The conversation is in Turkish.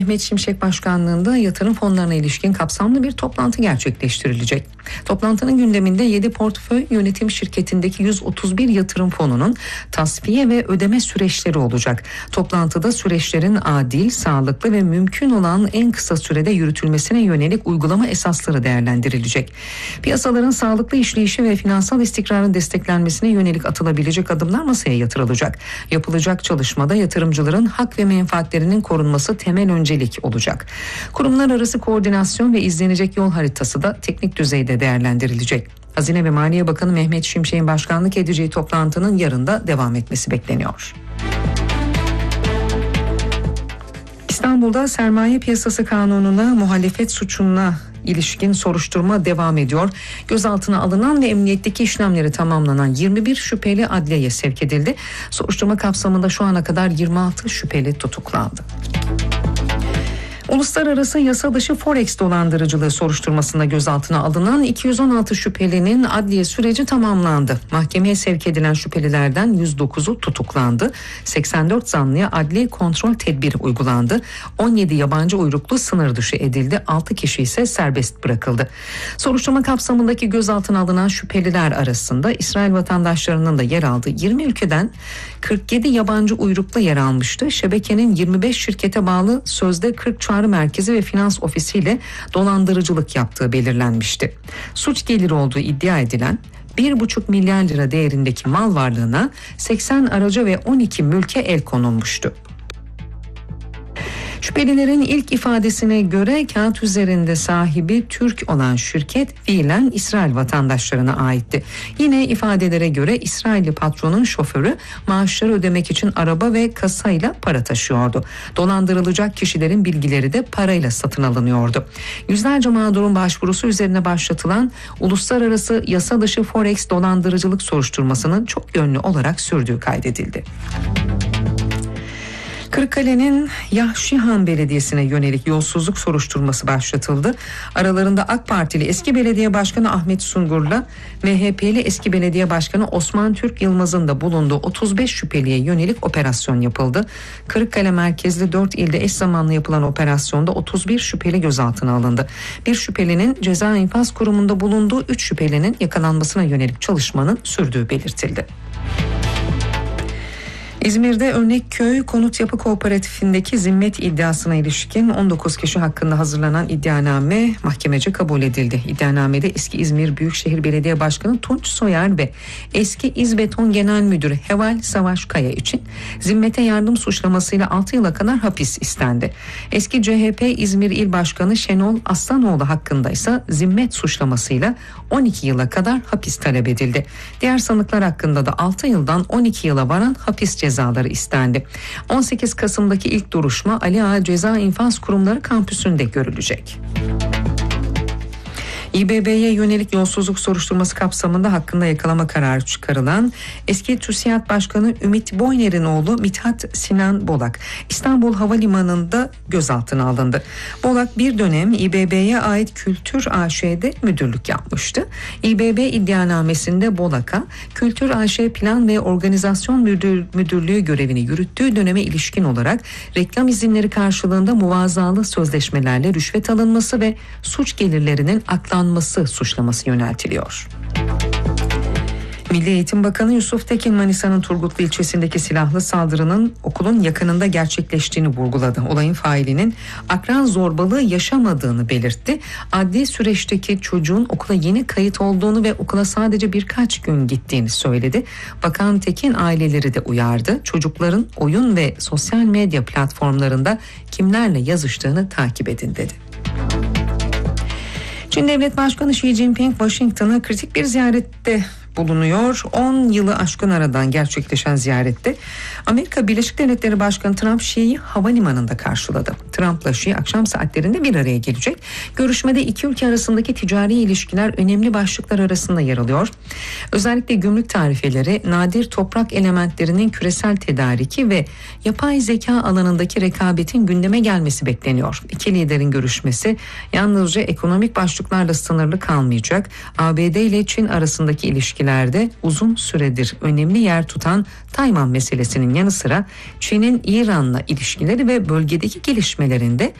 Mehmet Şimşek başkanlığında yatırım fonlarına ilişkin kapsamlı bir toplantı gerçekleştirilecek. Toplantının gündeminde 7 portföy yönetim şirketindeki 131 yatırım fonunun tasfiye ve ödeme süreçleri olacak. Toplantıda süreçlerin adil, sağlıklı ve mümkün olan en kısa sürede yürütülmesine yönelik uygulama esasları değerlendirilecek. Piyasaların sağlıklı işleyişi ve finansal istikrarın desteklenmesine yönelik atılabilecek adımlar masaya yatırılacak. Yapılacak çalışmada yatırımcıların hak ve menfaatlerinin korunması temel öncelik olacak. Kurumlar arası koordinasyon ve izlenecek yol haritası da teknik düzeyde değerlendirilecek. Hazine ve Maliye Bakanı Mehmet Şimşek'in başkanlık edeceği toplantının yarın da devam etmesi bekleniyor. İstanbul'da sermaye piyasası kanununa muhalefet suçuna ilişkin soruşturma devam ediyor. Gözaltına alınan ve emniyetteki işlemleri tamamlanan 21 şüpheli adliyeye sevk edildi. Soruşturma kapsamında şu ana kadar 26 şüpheli tutuklandı. Uluslararası yasa dışı Forex dolandırıcılığı soruşturmasında gözaltına alınan 216 şüphelinin adliye süreci tamamlandı. Mahkemeye sevk edilen şüphelilerden 109'u tutuklandı. 84 zanlıya adli kontrol tedbiri uygulandı. 17 yabancı uyruklu sınır dışı edildi. 6 kişi ise serbest bırakıldı. Soruşturma kapsamındaki gözaltına alınan şüpheliler arasında İsrail vatandaşlarının da yer aldığı 20 ülkeden 47 yabancı uyruklu yer almıştı. Şebekenin 25 şirkete bağlı sözde 40 çağrı merkezi ve finans ofisiyle dolandırıcılık yaptığı belirlenmişti. Suç geliri olduğu iddia edilen 1,5 milyar lira değerindeki mal varlığına 80 araca ve 12 mülke el konulmuştu. Şüphelilerin ilk ifadesine göre kağıt üzerinde sahibi Türk olan şirket fiilen İsrail vatandaşlarına aitti. Yine ifadelere göre İsrailli patronun şoförü maaşları ödemek için araba ve kasayla para taşıyordu. Dolandırılacak kişilerin bilgileri de parayla satın alınıyordu. Yüzlerce mağdurun başvurusu üzerine başlatılan uluslararası yasa dışı Forex dolandırıcılık soruşturmasının çok yönlü olarak sürdüğü kaydedildi. Kırıkkale'nin Yahşihan Belediyesi'ne yönelik yolsuzluk soruşturması başlatıldı. Aralarında AK Partili eski belediye başkanı Ahmet Sungur'la MHP'li eski belediye başkanı Osman Türk Yılmaz'ın da bulunduğu 35 şüpheliye yönelik operasyon yapıldı. Kırıkkale merkezli 4 ilde eş zamanlı yapılan operasyonda 31 şüpheli gözaltına alındı. Bir şüphelinin ceza infaz kurumunda bulunduğu 3 şüphelinin yakalanmasına yönelik çalışmanın sürdüğü belirtildi. İzmir'de Örnekköy Konut Yapı Kooperatifindeki zimmet iddiasına ilişkin 19 kişi hakkında hazırlanan iddianame mahkemece kabul edildi. İddianamede eski İzmir Büyükşehir Belediye Başkanı Tunç Soyer ve eski İzbeton Genel Müdürü Heval Savaş Kaya için zimmete yardım suçlamasıyla 6 yıla kadar hapis istendi. Eski CHP İzmir İl Başkanı Şenol Aslanoğlu hakkında ise zimmet suçlamasıyla 12 yıla kadar hapis talep edildi. Diğer sanıklar hakkında da 6 yıldan 12 yıla varan hapis cezaları istendi. 18 Kasım'daki ilk duruşma Ali Ağa Ceza İnfaz Kurumları kampüsünde görülecek. İBB'ye yönelik yolsuzluk soruşturması kapsamında hakkında yakalama kararı çıkarılan eski TÜSİAD Başkanı Ümit Boyner'in oğlu Mithat Sinan Bolak İstanbul Havalimanı'nda gözaltına alındı. Bolak bir dönem İBB'ye ait Kültür AŞ'de müdürlük yapmıştı. İBB iddianamesinde Bolak'a Kültür AŞ Plan ve Organizasyon Müdürlüğü görevini yürüttüğü döneme ilişkin olarak reklam izinleri karşılığında muvazalı sözleşmelerle rüşvet alınması ve suç gelirlerinin aklanması suçlaması yöneltiliyor. Milli Eğitim Bakanı Yusuf Tekin Manisa'nın Turgutlu ilçesindeki silahlı saldırının okulun yakınında gerçekleştiğini vurguladı. Olayın failinin akran zorbalığı yaşamadığını belirtti. Adli süreçteki çocuğun okula yeni kayıt olduğunu ve okula sadece birkaç gün gittiğini söyledi. Bakan Tekin aileleri de uyardı. Çocukların oyun ve sosyal medya platformlarında kimlerle yazıştığını takip edin dedi. Çin Devlet Başkanı Xi Jinping Washington'a kritik bir ziyarette bulunuyor. 10 yılı aşkın aradan gerçekleşen ziyarette Amerika Birleşik Devletleri Başkanı Trump Xi'yi havalimanında karşıladı. Trump'la Xi akşam saatlerinde bir araya gelecek. Görüşmede iki ülke arasındaki ticari ilişkiler önemli başlıklar arasında yer alıyor. Özellikle gümrük tarifeleri, nadir toprak elementlerinin küresel tedariki ve yapay zeka alanındaki rekabetin gündeme gelmesi bekleniyor. İki liderin görüşmesi yalnızca ekonomik başlıklarla sınırlı kalmayacak. ABD ile Çin arasındaki ilişkilerde uzun süredir önemli yer tutan Tayvan meselesinin yanı sıra Çin'in İran'la ilişkileri ve bölgedeki gelişmeleri görüşmelerinde